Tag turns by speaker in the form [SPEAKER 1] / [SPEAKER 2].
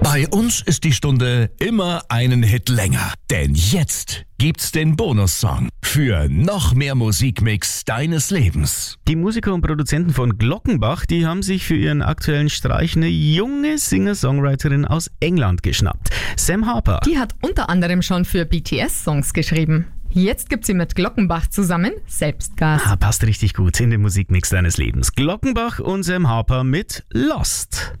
[SPEAKER 1] Bei uns ist die Stunde immer einen Hit länger. Denn jetzt gibt's den Bonussong für noch mehr Musikmix deines Lebens.
[SPEAKER 2] Die Musiker und Produzenten von Glockenbach, die haben sich für ihren aktuellen Streich eine junge Singer-Songwriterin aus England geschnappt. Sam Harper.
[SPEAKER 3] Die hat unter anderem schon für BTS-Songs geschrieben. Jetzt gibt sie mit Glockenbach zusammen Selbstgas.
[SPEAKER 2] Passt richtig gut in den Musikmix deines Lebens. Glockenbach und Sam Harper mit Lost.